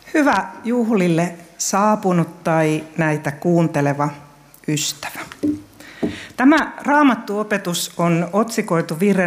Hyvä juhlille saapunut tai näitä kuunteleva ystävä. Tämä raamattuopetus on otsikoitu virre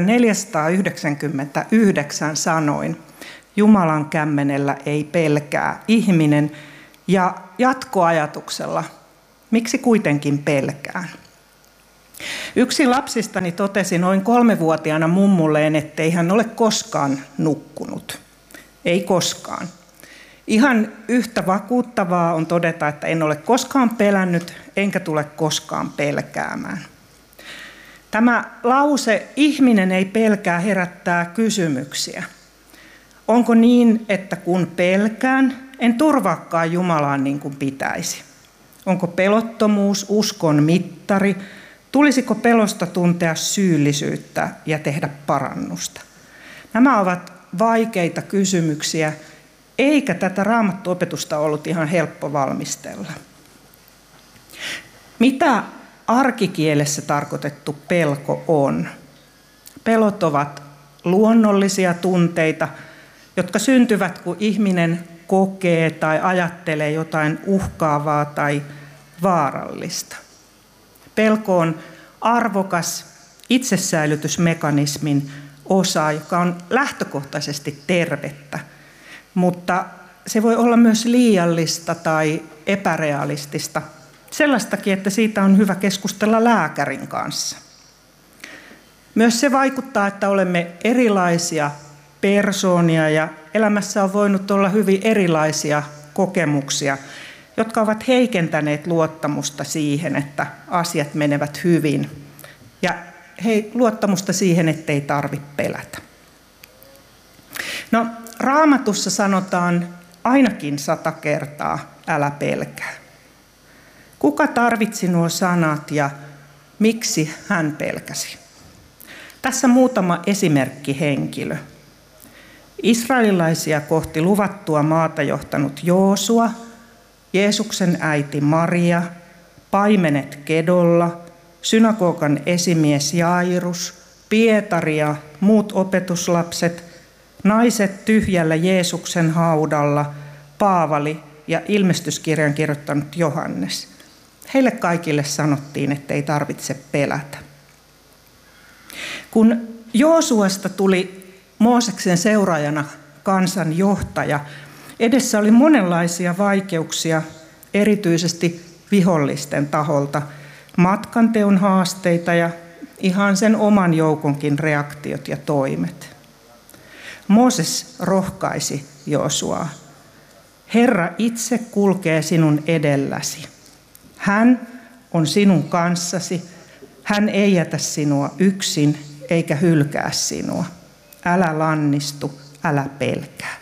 499 sanoin. Jumalan kämmenellä ei pelkää ihminen, ja jatkoajatuksella, miksi kuitenkin pelkään? Yksi lapsistani totesi noin 3-vuotiaana mummulleen, ettei hän ole koskaan nukkunut. Ei koskaan. Ihan yhtä vakuuttavaa on todeta, että en ole koskaan pelännyt, enkä tule koskaan pelkäämään. Tämä lause, ihminen ei pelkää, herättää kysymyksiä. Onko niin, että kun pelkään, en turvaakaan Jumalaan niin kuin pitäisi? Onko pelottomuus uskon mittari? Tulisiko pelosta tuntea syyllisyyttä ja tehdä parannusta? Nämä ovat vaikeita kysymyksiä, eikä tätä raamattuopetusta ollut ihan helppo valmistella. Mitä arkikielessä tarkoitettu pelko on? Pelot ovat luonnollisia tunteita, jotka syntyvät, kun ihminen kokee tai ajattelee jotain uhkaavaa tai vaarallista. Pelko on arvokas itsesäilytysmekanismin osa, joka on lähtökohtaisesti tervettä, mutta se voi olla myös liiallista tai epärealistista, sellaistakin, että siitä on hyvä keskustella lääkärin kanssa. Myös se vaikuttaa, että olemme erilaisia persoonia ja elämässä on voinut olla hyvin erilaisia kokemuksia, jotka ovat heikentäneet luottamusta siihen, että asiat menevät hyvin ja luottamusta siihen, ettei tarvitse pelätä. No, Raamatussa sanotaan ainakin 100 kertaa, älä pelkää. Kuka tarvitsi nuo sanat ja miksi hän pelkäsi? Tässä muutama esimerkkihenkilö. Israelilaisia kohti luvattua maata johtanut Joosua, Jeesuksen äiti Maria, paimenet Kedolla, synagogan esimies Jairus, Pietari ja muut opetuslapset, naiset tyhjällä Jeesuksen haudalla, Paavali ja ilmestyskirjan kirjoittanut Johannes. Heille kaikille sanottiin, ettei tarvitse pelätä. Kun Joosuasta tuli Mooseksen seuraajana kansan johtaja, edessä oli monenlaisia vaikeuksia, erityisesti vihollisten taholta, matkanteon haasteita ja ihan sen oman joukonkin reaktiot ja toimet. Mooses rohkaisi Joosuaa. Herra itse kulkee sinun edelläsi. Hän on sinun kanssasi. Hän ei jätä sinua yksin eikä hylkää sinua. Älä lannistu, älä pelkää.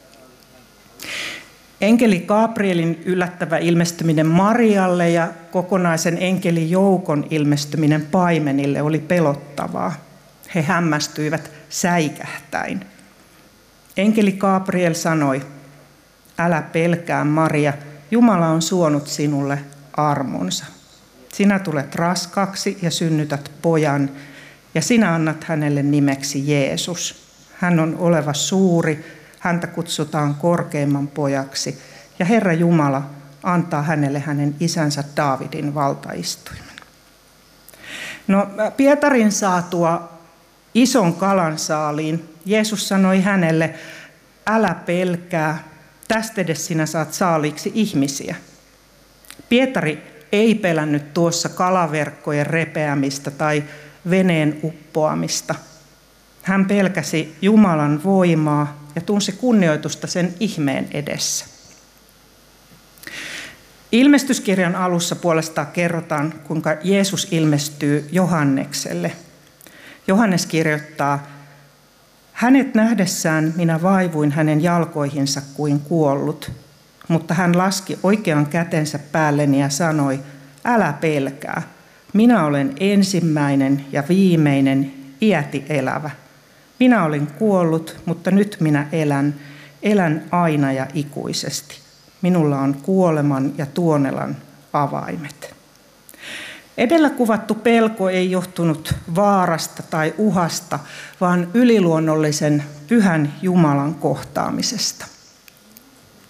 Enkeli Gabrielin yllättävä ilmestyminen Marialle ja kokonaisen enkelijoukon ilmestyminen paimenille oli pelottavaa. He hämmästyivät säikähtäen. Enkeli Gabriel sanoi, älä pelkää Maria, Jumala on suonut sinulle armonsa. Sinä tulet raskaaksi ja synnytät pojan, ja sinä annat hänelle nimeksi Jeesus. Hän on oleva suuri, häntä kutsutaan korkeimman pojaksi, ja Herra Jumala antaa hänelle hänen isänsä Daavidin valtaistuimen. No, Pietarin saatua ison kalansaaliin Jeesus sanoi hänelle, älä pelkää, tästä edes sinä saat saaliiksi ihmisiä. Pietari ei pelännyt tuossa kalaverkkojen repeämistä tai veneen uppoamista. Hän pelkäsi Jumalan voimaa ja tunsi kunnioitusta sen ihmeen edessä. Ilmestyskirjan alussa puolestaan kerrotaan, kuinka Jeesus ilmestyy Johannekselle. Johannes kirjoittaa, hänet nähdessään minä vaivuin hänen jalkoihinsa kuin kuollut, mutta hän laski oikean kätensä päälleni ja sanoi, älä pelkää, minä olen ensimmäinen ja viimeinen, iäti elävä. Minä olen kuollut, mutta nyt minä elän aina ja ikuisesti. Minulla on kuoleman ja tuonelan avaimet. Edellä kuvattu pelko ei johtunut vaarasta tai uhasta, vaan yliluonnollisen pyhän Jumalan kohtaamisesta.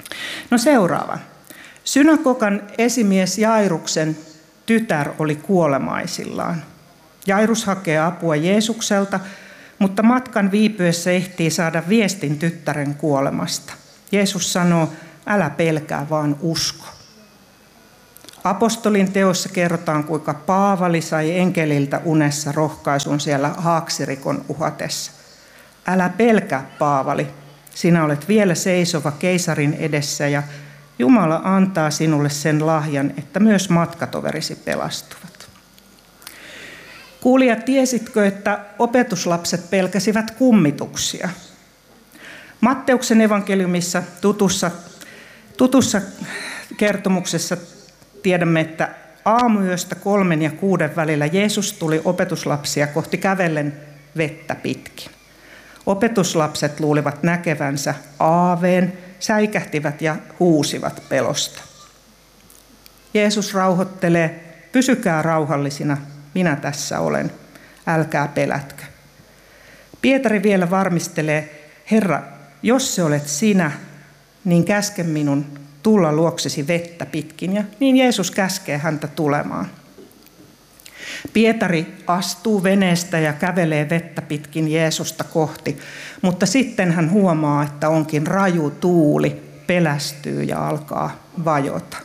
No seuraava. Synagogan esimies Jairuksen tytär oli kuolemaisillaan. Jairus hakee apua Jeesukselta, mutta matkan viipyessä ehtii saada viestin tyttären kuolemasta. Jeesus sanoo, älä pelkää, vaan usko. Apostolin teossa kerrotaan, kuinka Paavali sai enkeliltä unessa rohkaisun siellä haaksirikon uhatessa. Älä pelkää, Paavali, sinä olet vielä seisova keisarin edessä ja Jumala antaa sinulle sen lahjan, että myös matkatoverisi pelastuvat. Kuulija, tiesitkö, että opetuslapset pelkäsivät kummituksia? Matteuksen evankeliumissa tutussa kertomuksessa tiedämme, että aamuyöstä 3 ja 6 välillä Jeesus tuli opetuslapsia kohti kävellen vettä pitkin. Opetuslapset luulivat näkevänsä aaveen, säikähtivät ja huusivat pelosta. Jeesus rauhoittelee, pysykää rauhallisina, minä tässä olen, älkää pelätkö. Pietari vielä varmistelee, Herra, jos se olet sinä, niin käske minun tulla luoksesi vettä pitkin, ja niin Jeesus käskee häntä tulemaan. Pietari astuu veneestä ja kävelee vettä pitkin Jeesusta kohti, mutta sitten hän huomaa, että onkin raju tuuli, pelästyy ja alkaa vajota.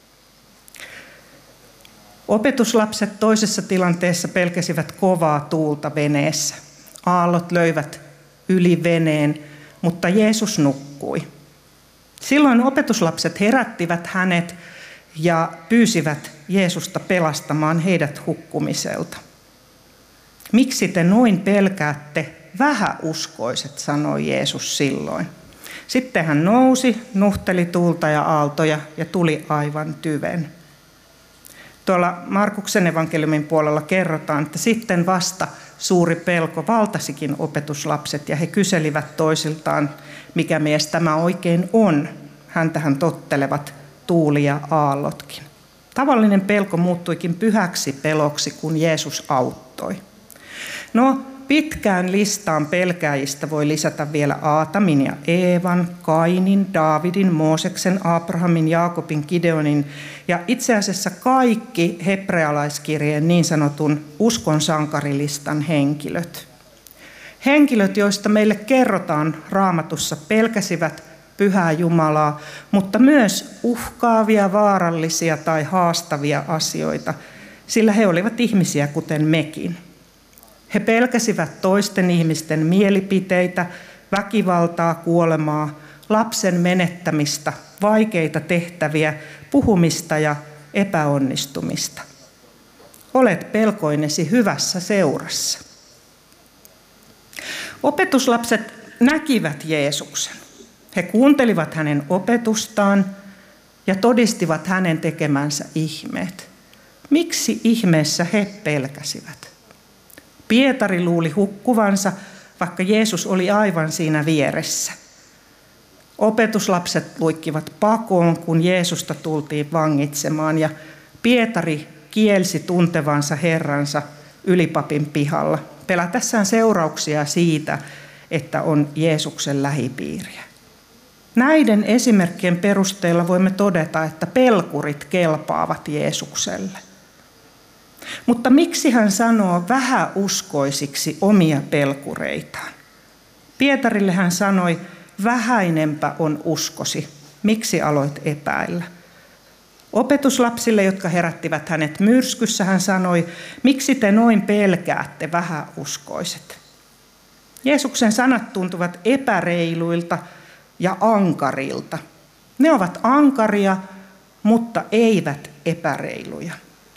Opetuslapset toisessa tilanteessa pelkäsivät kovaa tuulta veneessä. Aallot löivät yli veneen, mutta Jeesus nukkui. Silloin opetuslapset herättivät hänet ja pyysivät Jeesusta pelastamaan heidät hukkumiselta. Miksi te noin pelkäätte, vähäuskoiset, sanoi Jeesus silloin. Sitten hän nousi, nuhteli tuulta ja aaltoja ja tuli aivan tyven. Tuolla Markuksen evankeliumin puolella kerrotaan, että sitten vasta suuri pelko valtasikin opetuslapset ja he kyselivät toisiltaan, mikä mies tämä oikein on. Häntähän tottelevat tuuli ja aallotkin. Tavallinen pelko muuttuikin pyhäksi peloksi, kun Jeesus auttoi. No, pitkään listaan pelkääjistä voi lisätä vielä Aatamin ja Eevan, Kainin, Daavidin, Mooseksen, Abrahamin, Jaakobin, Gideonin ja itse asiassa kaikki hebrealaiskirjeen niin sanotun uskon sankarilistan henkilöt. Henkilöt, joista meille kerrotaan Raamatussa, pelkäsivät pyhää Jumalaa, mutta myös uhkaavia, vaarallisia tai haastavia asioita, sillä he olivat ihmisiä kuten mekin. He pelkäsivät toisten ihmisten mielipiteitä, väkivaltaa, kuolemaa, lapsen menettämistä, vaikeita tehtäviä, puhumista ja epäonnistumista. Olet pelkoinesi hyvässä seurassa. Opetuslapset näkivät Jeesuksen. He kuuntelivat hänen opetustaan ja todistivat hänen tekemänsä ihmeet. Miksi ihmeessä he pelkäsivät? Pietari luuli hukkuvansa, vaikka Jeesus oli aivan siinä vieressä. Opetuslapset luikkivat pakoon, kun Jeesusta tultiin vangitsemaan, ja Pietari kielsi tuntevansa Herransa ylipapin pihalla, pelätessään seurauksia siitä, että on Jeesuksen lähipiiriä. Näiden esimerkkien perusteella voimme todeta, että pelkurit kelpaavat Jeesukselle. Mutta miksi hän sanoo vähäuskoisiksi omia pelkureitaan? Pietarille hän sanoi, vähäinenpä on uskosi, miksi aloit epäillä? Opetuslapsille, jotka herättivät hänet myrskyssä, hän sanoi, miksi te noin pelkäätte, vähäuskoiset? Jeesuksen sanat tuntuvat epäreiluilta ja ankarilta. Ne ovat ankaria, mutta eivät epäreiluja.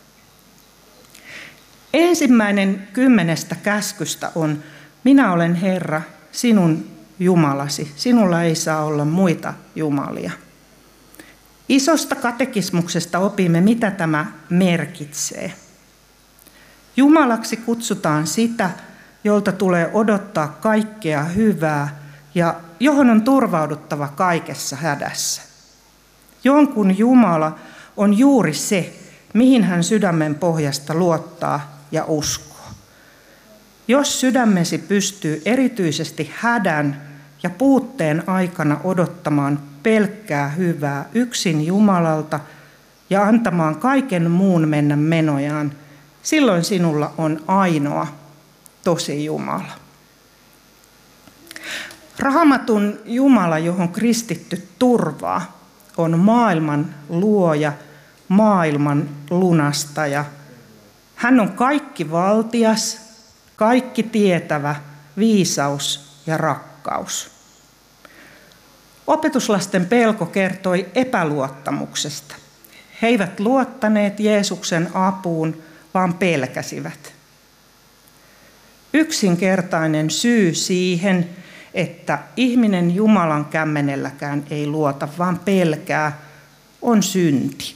Ensimmäinen 10 käskystä on, minä olen Herra, sinun Jumalasi, sinulla ei saa olla muita jumalia. Isosta katekismuksesta opimme, mitä tämä merkitsee. Jumalaksi kutsutaan sitä, jolta tulee odottaa kaikkea hyvää ja johon on turvauduttava kaikessa hädässä. Jonkun Jumala on juuri se, mihin hän sydämen pohjasta luottaa ja uskoo. Jos sydämesi pystyy erityisesti hädän ja puutteen aikana odottamaan pelkkää hyvää yksin Jumalalta ja antamaan kaiken muun mennä menojaan, silloin sinulla on ainoa tosi Jumala. Raamatun Jumala, johon kristitty turvaa, on maailman luoja, maailman lunastaja. Hän on kaikki valtias, kaikki tietävä, viisaus ja rakkaus. Opetuslasten pelko kertoi epäluottamuksesta. He eivät luottaneet Jeesuksen apuun, vaan pelkäsivät. Yksinkertainen syy siihen, että ihminen Jumalan kämmenelläkään ei luota, vaan pelkää, on synti.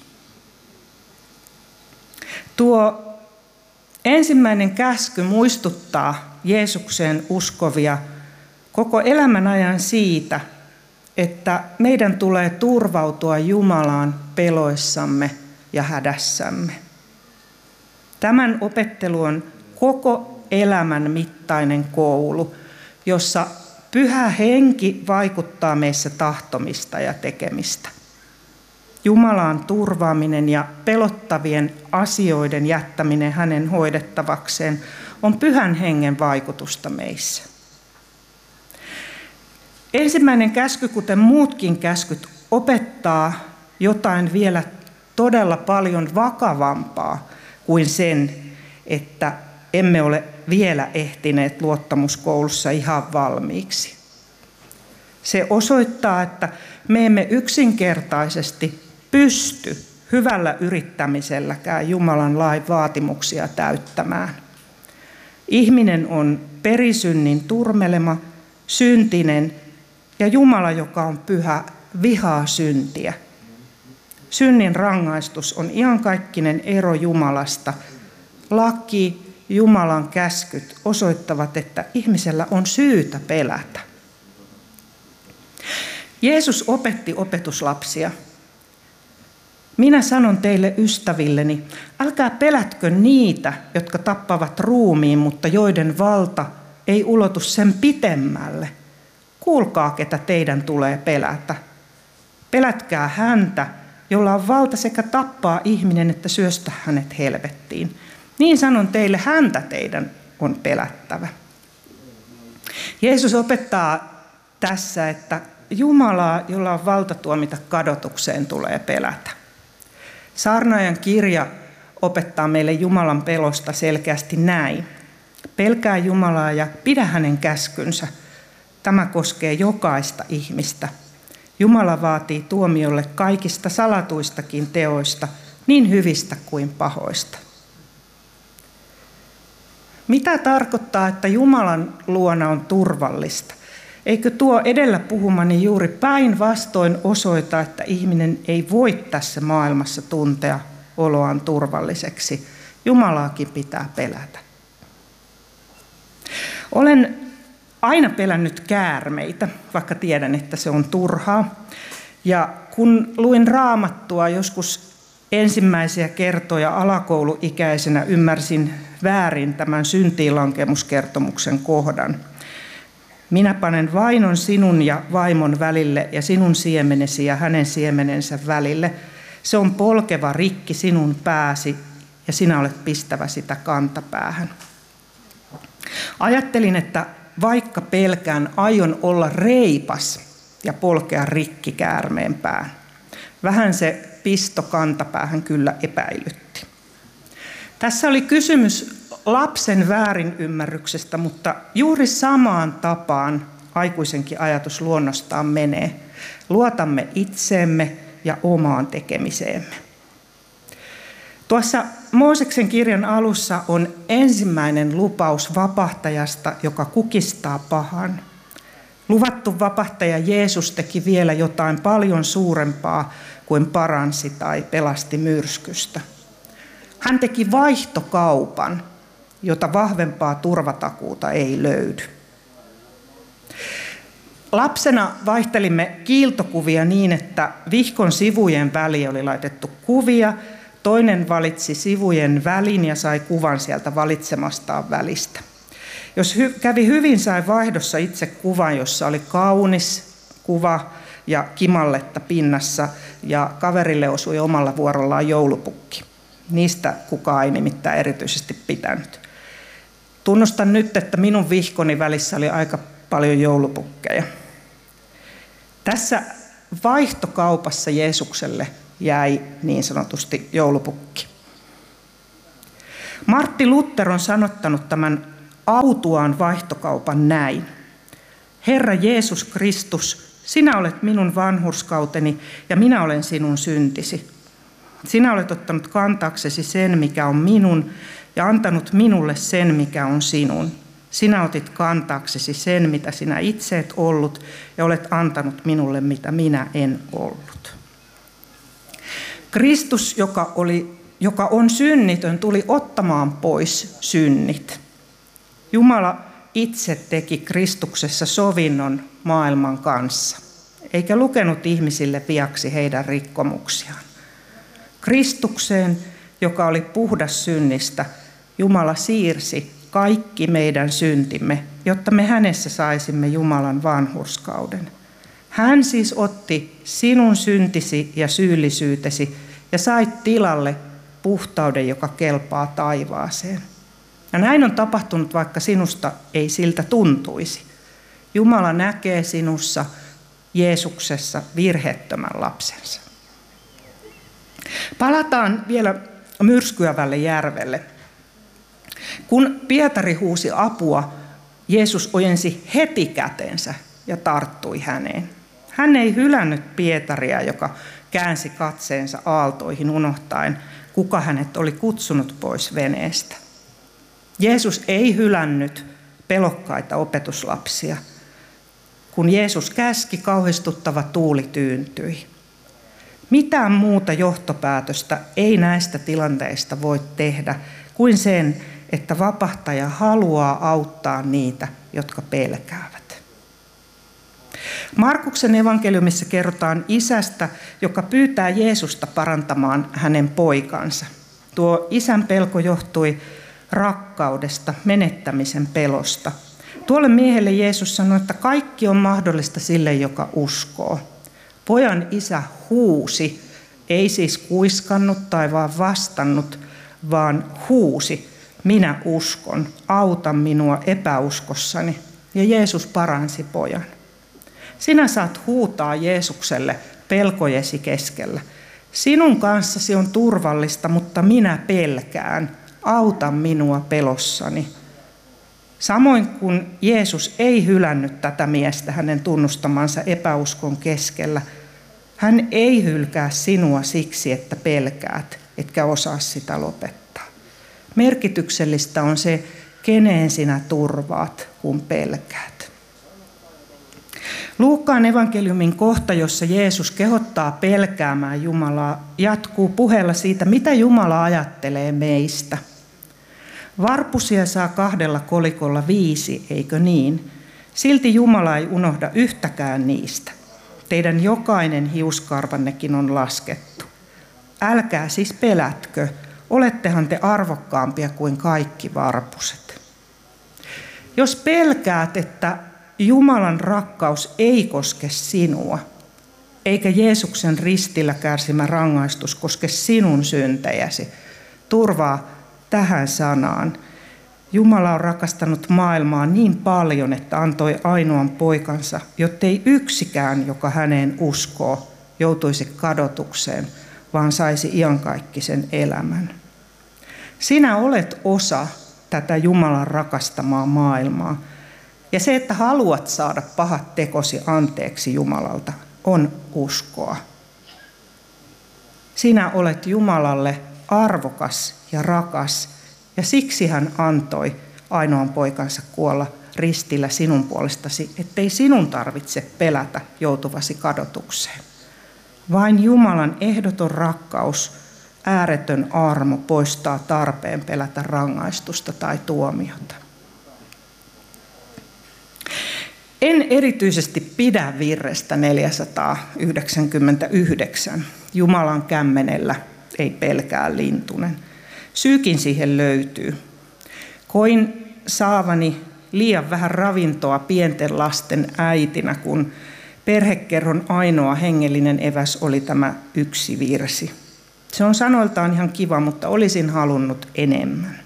Tuo ensimmäinen käsky muistuttaa Jeesukseen uskovia koko elämän ajan siitä, että meidän tulee turvautua Jumalaan peloissamme ja hädässämme. Tämän opettelu on koko elämän mittainen koulu, jossa Pyhä Henki vaikuttaa meissä tahtomista ja tekemistä. Jumalaan turvaaminen ja pelottavien asioiden jättäminen hänen hoidettavakseen on Pyhän Hengen vaikutusta meissä. Ensimmäinen käsky, kuten muutkin käskyt, opettaa jotain vielä todella paljon vakavampaa kuin sen, että emme ole vielä ehtineet luottamuskoulussa ihan valmiiksi. Se osoittaa, että me emme yksinkertaisesti pysty hyvällä yrittämiselläkään Jumalan lain vaatimuksia täyttämään. Ihminen on perisynnin turmelema, syntinen ja Jumala, joka on pyhä, vihaa syntiä. Synnin rangaistus on iankaikkinen ero Jumalasta. Laki, Jumalan käskyt osoittavat, että ihmisellä on syytä pelätä. Jeesus opetti opetuslapsia. Minä sanon teille ystävilleni, älkää pelätkö niitä, jotka tappavat ruumiin, mutta joiden valta ei ulotu sen pitemmälle. Kuulkaa, ketä teidän tulee pelätä. Pelätkää häntä, jolla on valta sekä tappaa ihminen että syöstä hänet helvettiin. Niin sanon teille, häntä teidän on pelättävä. Jeesus opettaa tässä, että Jumalaa, jolla on valta tuomita kadotukseen, tulee pelätä. Saarnaajan kirja opettaa meille Jumalan pelosta selkeästi näin. Pelkää Jumalaa ja pidä hänen käskynsä. Tämä koskee jokaista ihmistä. Jumala vaatii tuomiolle kaikista salatuistakin teoista, niin hyvistä kuin pahoista. Mitä tarkoittaa, että Jumalan luona on turvallista? Eikö tuo edellä puhumani juuri päinvastoin osoita, että ihminen ei voi tässä maailmassa tuntea oloaan turvalliseksi? Jumalaakin pitää pelätä. Olen aina pelännyt käärmeitä, vaikka tiedän, että se on turhaa. Ja kun luin Raamattua joskus ensimmäisiä kertoja alakouluikäisenä, ymmärsin väärin tämän syntiinlankemuskertomuksen kohdan. Minä panen vainon sinun ja vaimon välille ja sinun siemenesi ja hänen siemenensä välille. Se on polkeva rikki sinun pääsi ja sinä olet pistävä sitä kantapäähän. Ajattelin, että vaikka pelkään, aion olla reipas ja polkea rikki käärmeen pään. Vähän se pisto kantapäähän kyllä epäilytti. Tässä oli kysymys lapsen väärinymmärryksestä, mutta juuri samaan tapaan aikuisenkin ajatus luonnostaan menee. Luotamme itseemme ja omaan tekemiseemme. Tuossa Mooseksen kirjan alussa on ensimmäinen lupaus vapahtajasta, joka kukistaa pahan. Luvattu vapahtaja Jeesus teki vielä jotain paljon suurempaa kuin paransi tai pelasti myrskystä. Hän teki vaihtokaupan, jota vahvempaa turvatakuuta ei löydy. Lapsena vaihtelimme kiiltokuvia niin, että vihkon sivujen väliin oli laitettu kuvia. Toinen valitsi sivujen välin ja sai kuvan sieltä valitsemastaan välistä. Jos kävi hyvin, sai vaihdossa itse kuvan, jossa oli kaunis kuva ja kimalletta pinnassa ja kaverille osui omalla vuorollaan joulupukki. Niistä kukaan ei nimittäin erityisesti pitänyt. Tunnustan nyt, että minun vihkoni välissä oli aika paljon joulupukkeja. Tässä vaihtokaupassa Jeesukselle jäi niin sanotusti joulupukki. Martti Luther on sanottanut tämän autuaan vaihtokaupan näin. Herra Jeesus Kristus, sinä olet minun vanhurskauteni ja minä olen sinun syntisi. Sinä olet ottanut kantaaksesi sen, mikä on minun, ja antanut minulle sen, mikä on sinun. Sinä otit kantaaksesi sen, mitä sinä itse et ollut, ja olet antanut minulle, mitä minä en ollut. Kristus, joka on synnitön, tuli ottamaan pois synnit. Jumala itse teki Kristuksessa sovinnon maailman kanssa, eikä lukenut ihmisille viaksi heidän rikkomuksiaan. Kristukseen, joka oli puhdas synnistä, Jumala siirsi kaikki meidän syntimme, jotta me hänessä saisimme Jumalan vanhurskauden. Hän siis otti sinun syntisi ja syyllisyytesi ja sai tilalle puhtauden, joka kelpaa taivaaseen. Ja näin on tapahtunut, vaikka sinusta ei siltä tuntuisi. Jumala näkee sinussa, Jeesuksessa, virheettömän lapsensa. Palataan vielä myrskyävälle järvelle. Kun Pietari huusi apua, Jeesus ojensi heti kätensä ja tarttui häneen. Hän ei hylännyt Pietaria, joka käänsi katseensa aaltoihin unohtaen, kuka hänet oli kutsunut pois veneestä. Jeesus ei hylännyt pelokkaita opetuslapsia. Kun Jeesus käski, kauhistuttava tuuli tyyntyi. Mitään muuta johtopäätöstä ei näistä tilanteista voi tehdä kuin sen, että vapahtaja haluaa auttaa niitä, jotka pelkäävät. Markuksen evankeliumissa kerrotaan isästä, joka pyytää Jeesusta parantamaan hänen poikansa. Tuo isän pelko johtui rakkaudesta, menettämisen pelosta. Tuolle miehelle Jeesus sanoi, että kaikki on mahdollista sille, joka uskoo. Pojan isä huusi, ei siis kuiskannut tai vaan vastannut, vaan huusi, minä uskon, auta minua epäuskossani. Ja Jeesus paransi pojan. Sinä saat huutaa Jeesukselle pelkojesi keskellä. Sinun kanssasi on turvallista, mutta minä pelkään. Auta minua pelossani. Samoin kuin Jeesus ei hylännyt tätä miestä hänen tunnustamansa epäuskon keskellä, hän ei hylkää sinua siksi, että pelkäät, etkä osaa sitä lopettaa. Merkityksellistä on se, keneen sinä turvaat, kun pelkäät. Luukkaan evankeliumin kohta, jossa Jeesus kehottaa pelkäämään Jumalaa, jatkuu puheella siitä, mitä Jumala ajattelee meistä. Varpusia saa 2 kolikolla 5, eikö niin? Silti Jumala ei unohda yhtäkään niistä. Teidän jokainen hiuskarvannekin on laskettu. Älkää siis pelätkö, olettehan te arvokkaampia kuin kaikki varpuset. Jos pelkäät, että Jumalan rakkaus ei koske sinua, eikä Jeesuksen ristillä kärsimä rangaistus koske sinun syntejäsi, turvaa tähän sanaan. Jumala on rakastanut maailmaa niin paljon, että antoi ainoan poikansa, jottei yksikään, joka häneen uskoo, joutuisi kadotukseen, vaan saisi iankaikkisen elämän. Sinä olet osa tätä Jumalan rakastamaa maailmaa. Ja se, että haluat saada pahat tekosi anteeksi Jumalalta, on uskoa. Sinä olet Jumalalle arvokas ja rakas, ja siksi hän antoi ainoan poikansa kuolla ristillä sinun puolestasi, ettei sinun tarvitse pelätä joutuvasi kadotukseen. Vain Jumalan ehdoton rakkaus, ääretön armo poistaa tarpeen pelätä rangaistusta tai tuomiota. En erityisesti pidä virrestä 499. Jumalan kämmenellä ei pelkää lintunen. Syykin siihen löytyy. Koin saavani liian vähän ravintoa pienten lasten äitinä, kun perhekerron ainoa hengellinen eväs oli tämä yksi virsi. Se on sanoiltaan ihan kiva, mutta olisin halunnut enemmän.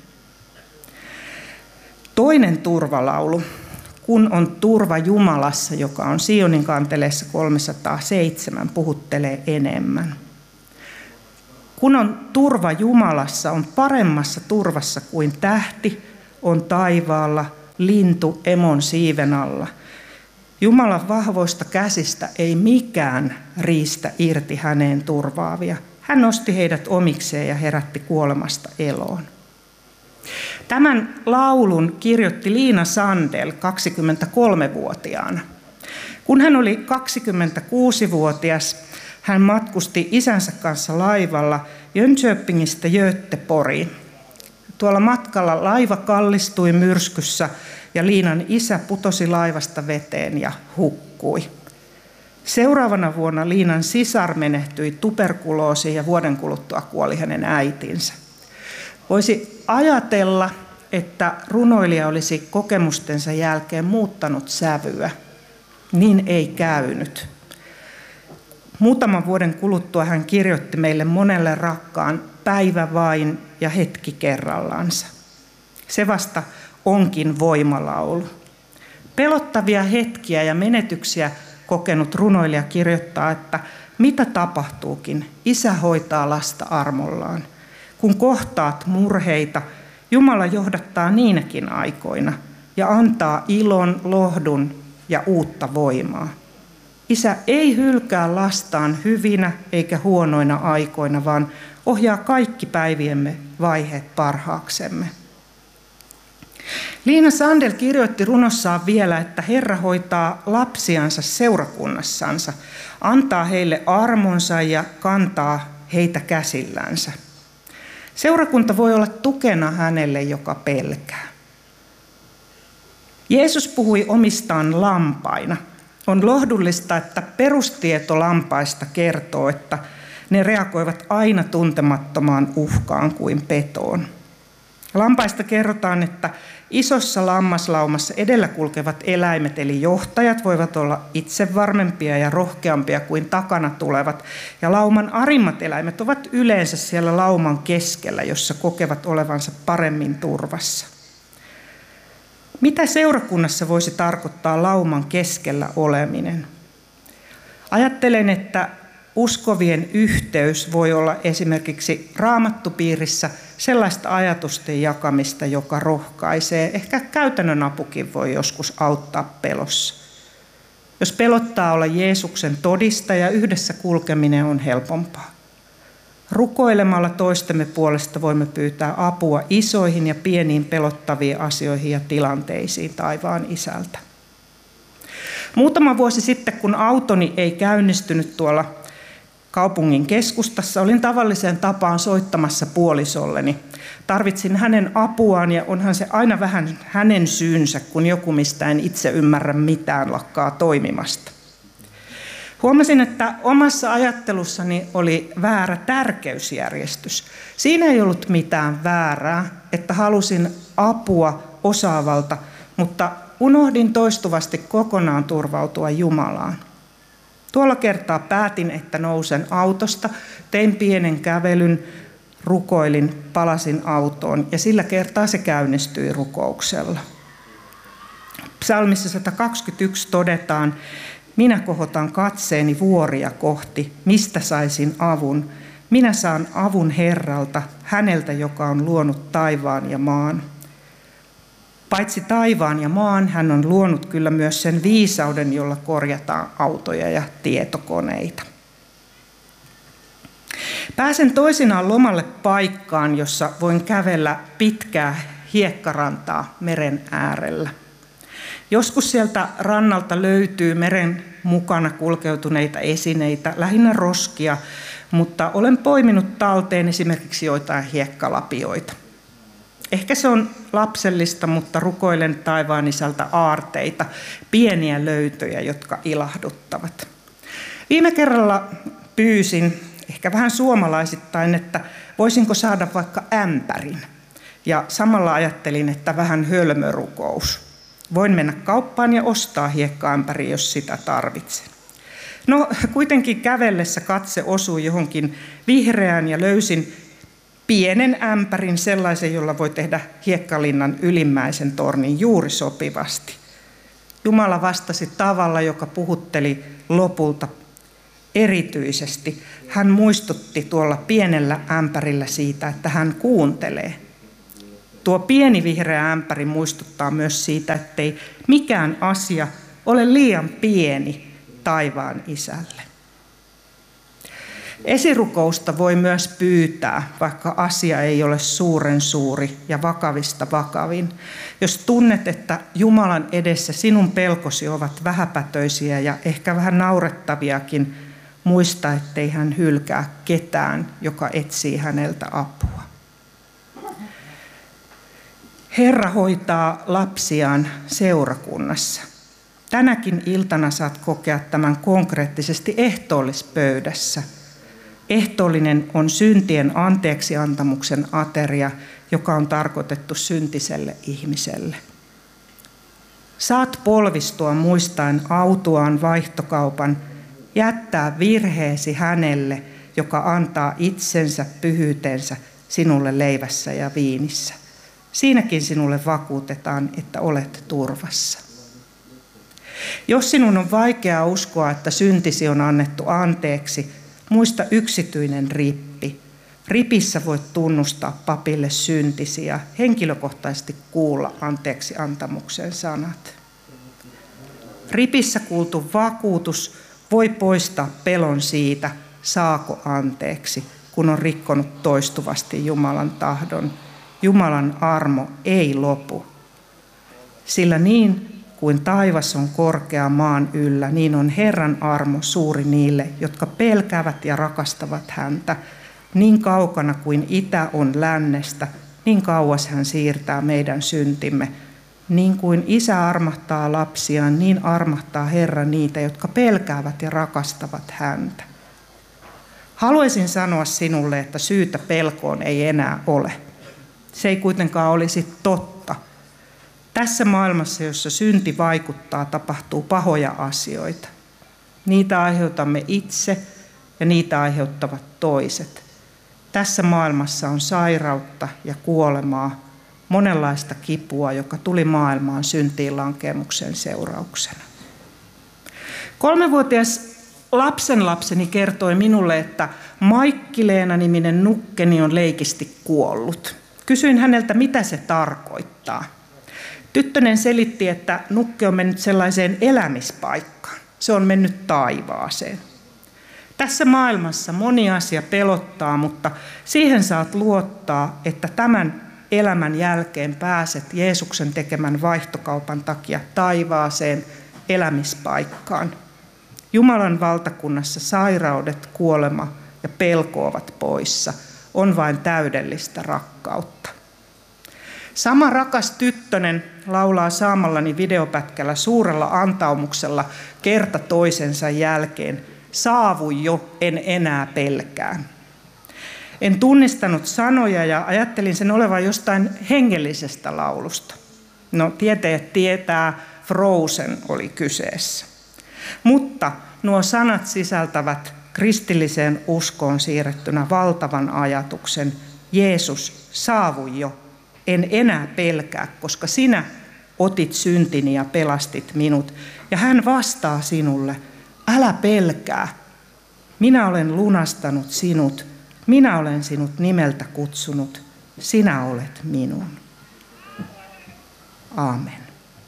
Toinen turvalaulu, kun on turva Jumalassa, joka on Sionin kanteleessa 307, puhuttelee enemmän. Kun on turva Jumalassa, on paremmassa turvassa kuin tähti on taivaalla, lintu emon siiven alla. Jumalan vahvoista käsistä ei mikään riistä irti häneen turvaavia. Hän nosti heidät omikseen ja herätti kuolemasta eloon. Tämän laulun kirjoitti Liina Sandel 23-vuotiaana. Kun hän oli 26-vuotias, hän matkusti isänsä kanssa laivalla Jönköpingistä Göteborgiin. Tuolla matkalla laiva kallistui myrskyssä ja Liinan isä putosi laivasta veteen ja hukkui. Seuraavana vuonna Liinan sisar menehtyi tuberkuloosiin ja vuoden kuluttua kuoli hänen äitinsä. Voisi ajatella, että runoilija olisi kokemustensa jälkeen muuttanut sävyä. Niin ei käynyt. Muutaman vuoden kuluttua hän kirjoitti meille monelle rakkaan päivä vain ja hetki kerrallansa. Se vasta onkin voimalaulu. Pelottavia hetkiä ja menetyksiä kokenut runoilija kirjoittaa, että mitä tapahtuukin, isä hoitaa lasta armollaan. Kun kohtaat murheita, Jumala johdattaa niinäkin aikoina ja antaa ilon, lohdun ja uutta voimaa. Isä ei hylkää lastaan hyvinä eikä huonoina aikoina, vaan ohjaa kaikki päiviemme vaiheet parhaaksemme. Liina Sandel kirjoitti runossaan vielä, että Herra hoitaa lapsiansa seurakunnassansa, antaa heille armonsa ja kantaa heitä käsillänsä. Seurakunta voi olla tukena hänelle, joka pelkää. Jeesus puhui omistaan lampaina. On lohdullista, että perustieto lampaista kertoo, että ne reagoivat aina tuntemattomaan uhkaan kuin petoon. Lampaista kerrotaan, että isossa lammaslaumassa edellä kulkevat eläimet eli johtajat voivat olla itsevarmempia ja rohkeampia kuin takana tulevat, ja lauman arimmat eläimet ovat yleensä siellä lauman keskellä, jossa kokevat olevansa paremmin turvassa. Mitä seurakunnassa voisi tarkoittaa lauman keskellä oleminen? Ajattelen, että uskovien yhteys voi olla esimerkiksi raamattupiirissä sellaista ajatusten jakamista, joka rohkaisee. Ehkä käytännön apukin voi joskus auttaa pelossa. Jos pelottaa olla Jeesuksen todistaja, yhdessä kulkeminen on helpompaa. Rukoilemalla toistemme puolesta voimme pyytää apua isoihin ja pieniin pelottaviin asioihin ja tilanteisiin taivaan Isältä. Muutama vuosi sitten, kun autoni ei käynnistynyt tuolla kaupungin keskustassa, olin tavalliseen tapaan soittamassa puolisolleni. Tarvitsin hänen apuaan ja onhan se aina vähän hänen syynsä, kun joku mistä en itse ymmärrä mitään lakkaa toimimasta. Huomasin, että omassa ajattelussani oli väärä tärkeysjärjestys. Siinä ei ollut mitään väärää, että halusin apua osaavalta, mutta unohdin toistuvasti kokonaan turvautua Jumalaan. Tuolla kertaa päätin, että nousen autosta, tein pienen kävelyn, rukoilin, palasin autoon ja sillä kertaa se käynnistyi rukouksella. Psalmissa 121 todetaan, minä kohotan katseeni vuoria kohti, mistä saisin avun. Minä saan avun Herralta, häneltä, joka on luonut taivaan ja maan. Paitsi taivaan ja maan, hän on luonut kyllä myös sen viisauden, jolla korjataan autoja ja tietokoneita. Pääsen toisinaan lomalle paikkaan, jossa voin kävellä pitkää hiekkarantaa meren äärellä. Joskus sieltä rannalta löytyy meren mukana kulkeutuneita esineitä, lähinnä roskia, mutta olen poiminut talteen esimerkiksi joitain hiekkalapioita. Ehkä se on lapsellista, mutta rukoilen taivaan Isältä aarteita, pieniä löytöjä, jotka ilahduttavat. Viime kerralla pyysin, ehkä vähän suomalaisittain, että voisinko saada vaikka ämpärin. Ja samalla ajattelin, että vähän hölmörukous. Voin mennä kauppaan ja ostaa hiekkaämpäri, jos sitä tarvitsen. No, kuitenkin kävellessä katse osui johonkin vihreään ja löysin pienen ämpärin, sellaisen, jolla voi tehdä hiekkalinnan ylimmäisen tornin juuri sopivasti. Jumala vastasi tavalla, joka puhutteli lopulta erityisesti. Hän muistutti tuolla pienellä ämpärillä siitä, että hän kuuntelee. Tuo pieni vihreä ämpäri muistuttaa myös siitä, ettei mikään asia ole liian pieni taivaan isälle. Esirukousta voi myös pyytää, vaikka asia ei ole suuren suuri ja vakavista vakavin. Jos tunnet, että Jumalan edessä sinun pelkosi ovat vähäpätöisiä ja ehkä vähän naurettaviakin, muista, ettei hän hylkää ketään, joka etsii häneltä apua. Herra hoitaa lapsiaan seurakunnassa. Tänäkin iltana saat kokea tämän konkreettisesti ehtoollispöydässä. Ehtoollinen on syntien anteeksiantamuksen ateria, joka on tarkoitettu syntiselle ihmiselle. Saat polvistua muistaen autuaan vaihtokaupan, jättää virheesi hänelle, joka antaa itsensä pyhyytensä sinulle leivässä ja viinissä. Siinäkin sinulle vakuutetaan, että olet turvassa. Jos sinun on vaikeaa uskoa, että syntisi on annettu anteeksi, muista yksityinen rippi. Ripissä voit tunnustaa papille syntisi ja henkilökohtaisesti kuulla anteeksi antamuksen sanat. Ripissä kuultu vakuutus voi poistaa pelon siitä, saako anteeksi, kun on rikkonut toistuvasti Jumalan tahdon. Jumalan armo ei lopu. Sillä niin kuin taivas on korkea maan yllä, niin on Herran armo suuri niille, jotka pelkäävät ja rakastavat häntä. Niin kaukana kuin itä on lännestä, niin kauas hän siirtää meidän syntimme. Niin kuin isä armahtaa lapsiaan, niin armahtaa Herra niitä, jotka pelkäävät ja rakastavat häntä. Haluaisin sanoa sinulle, että syytä pelkoon ei enää ole. Se ei kuitenkaan olisi totta. Tässä maailmassa, jossa synti vaikuttaa, tapahtuu pahoja asioita. Niitä aiheutamme itse ja niitä aiheuttavat toiset. Tässä maailmassa on sairautta ja kuolemaa, monenlaista kipua, joka tuli maailmaan syntiin lankemuksen seurauksena. 3-vuotias lapsenlapseni kertoi minulle, että Maikki-Leena-niminen nukkeni on leikisti kuollut. Kysyin häneltä, mitä se tarkoittaa. Tyttönen selitti, että nukke on mennyt sellaiseen elämispaikkaan. Se on mennyt taivaaseen. Tässä maailmassa moni asia pelottaa, mutta siihen saat luottaa, että tämän elämän jälkeen pääset Jeesuksen tekemän vaihtokaupan takia taivaaseen elämispaikkaan. Jumalan valtakunnassa sairaudet, kuolema ja pelko ovat poissa. On vain täydellistä rakkautta. Sama rakas tyttönen laulaa saamallani videopätkällä suurella antaumuksella kerta toisensa jälkeen. Saavui jo, en enää pelkää. En tunnistanut sanoja ja ajattelin sen olevan jostain hengellisestä laulusta. No, tietäjät tietää, Frozen oli kyseessä. Mutta nuo sanat sisältävät kristilliseen uskoon siirrettynä valtavan ajatuksen. Jeesus, saavui jo, en enää pelkää, koska sinä otit syntini ja pelastit minut. Ja hän vastaa sinulle, älä pelkää, minä olen lunastanut sinut, minä olen sinut nimeltä kutsunut, sinä olet minun. Aamen.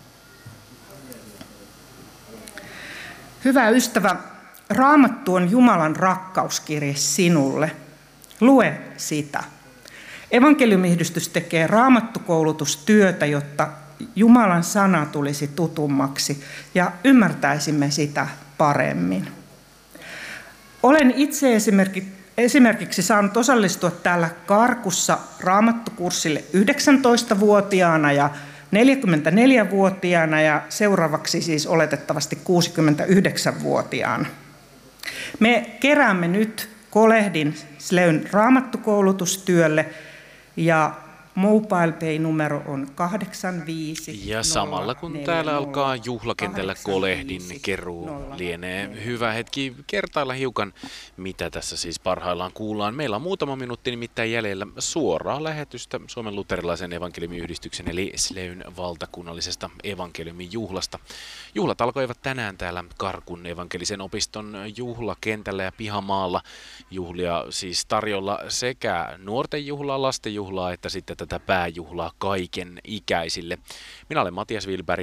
Hyvä ystävä, Raamattu on Jumalan rakkauskirje sinulle. Lue sitä. Evankeliumiyhdistys tekee raamattukoulutustyötä, jotta Jumalan sana tulisi tutummaksi ja ymmärtäisimme sitä paremmin. Olen itse esimerkiksi saanut osallistua täällä Karkussa raamattukurssille 19-vuotiaana ja 44-vuotiaana ja seuraavaksi siis oletettavasti 69-vuotiaana. Me keräämme nyt kolehdin Sleyn raamattukoulutustyölle ja Mobile Pay-numero on 85. Ja samalla kun täällä alkaa juhlakentällä kolehdin keruu, lienee hyvä hetki kertailla hiukan, mitä tässä siis parhaillaan kuullaan. Meillä on muutama minuutti nimittäin jäljellä suoraa lähetystä Suomen luterilaisen evankeliumiyhdistyksen eli Sleyn valtakunnallisesta evankeliumijuhlasta. Juhlat alkoivat tänään täällä Karkun evankelisen opiston juhlakentällä ja pihamaalla. Juhlia siis tarjolla sekä nuorten juhlaa, lasten juhlaa että sitten tätä pääjuhlaa kaiken ikäisille. Minä olen Matias Wilberg.